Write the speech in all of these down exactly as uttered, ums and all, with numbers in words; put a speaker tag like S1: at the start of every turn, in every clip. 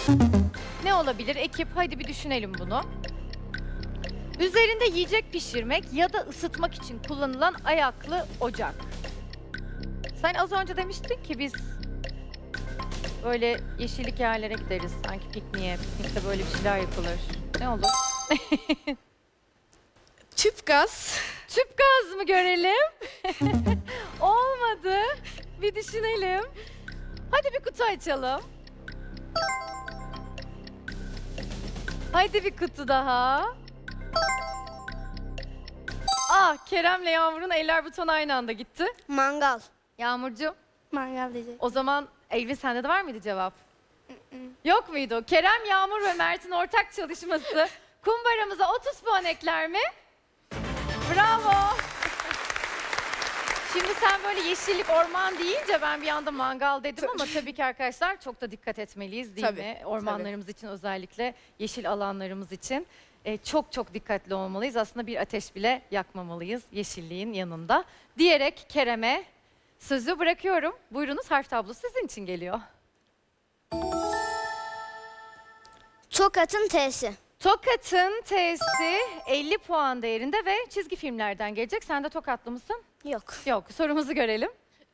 S1: Ne olabilir? Ekip, hadi bir düşünelim bunu. Üzerinde yiyecek pişirmek ya da ısıtmak için kullanılan ayaklı ocak. Sen az önce demiştin ki biz böyle yeşillik yerlere gideriz sanki pikniğe. Piknikte böyle bir şeyler yapılır. Ne olur?
S2: Tüp gaz.
S1: Tüp gaz mı görelim? Olmadı. Bir düşünelim. Hadi bir kutu açalım. Hadi bir kutu daha. Ah, Kerem'le Yağmur'un eller buton aynı anda gitti.
S3: Mangal.
S1: Yağmurcuğum,
S3: Mangal diyecek.
S1: o zaman Elvin sende de var mıydı cevap? Yok muydu? Kerem, Yağmur ve Mert'in ortak çalışması kumbaramıza otuz puan ekler mi? Bravo. Şimdi sen böyle yeşillik, orman deyince ben bir anda mangal dedim ama tabii ki arkadaşlar çok da dikkat etmeliyiz değil
S2: Tabii,
S1: mi? Ormanlarımız için, özellikle yeşil alanlarımız için e, çok çok dikkatli olmalıyız. Aslında bir ateş bile yakmamalıyız yeşilliğin yanında. Diyerek Kerem'e sözü bırakıyorum. Buyurunuz, harf tablosu sizin için geliyor.
S3: Tokat'ın T'si.
S1: Tokat'ın T'si elli puan değerinde ve çizgi filmlerden gelecek. Sen de Tokatlı mısın?
S3: Yok.
S1: Yok, sorumuzu görelim.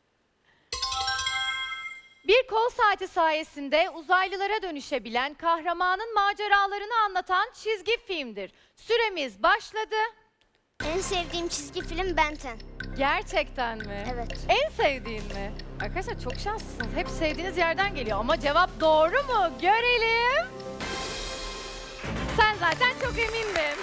S1: Bir kol saati sayesinde uzaylılara dönüşebilen kahramanın maceralarını anlatan çizgi filmdir. Süremiz başladı.
S3: En sevdiğim çizgi film Ben on.
S1: Gerçekten mi?
S3: Evet.
S1: En sevdiğin mi? Arkadaşlar çok şanslısınız. Hep sevdiğiniz yerden geliyor ama cevap doğru mu? Görelim. Sen zaten çok emindin.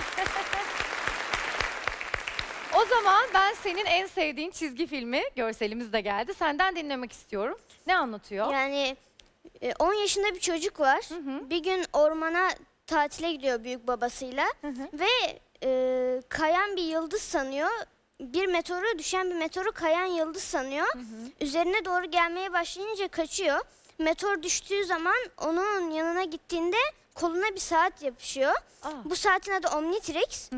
S1: O zaman ben senin en sevdiğin çizgi filmi, görselimiz de geldi. Senden dinlemek istiyorum. Ne anlatıyor?
S3: Yani e, on yaşında bir çocuk var.
S1: hı.
S3: Bir gün ormana tatile gidiyor büyük babasıyla.
S1: Hı hı.
S3: Ve e, kayan bir yıldız sanıyor. Bir meteoru, düşen bir meteoru kayan yıldız sanıyor. Üzerine doğru gelmeye başlayınca kaçıyor. Meteor düştüğü zaman onun yanına gittiğinde koluna bir saat yapışıyor.
S1: Aa.
S3: Bu saatin adı Omnitrix.